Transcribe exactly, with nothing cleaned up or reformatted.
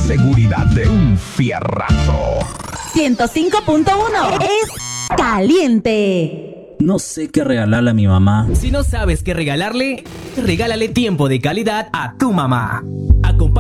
seguridad de un fierrazo. ciento cinco punto uno es caliente. No sé qué regalarle a mi mamá. Si no sabes qué regalarle, regálale tiempo de calidad a tu mamá.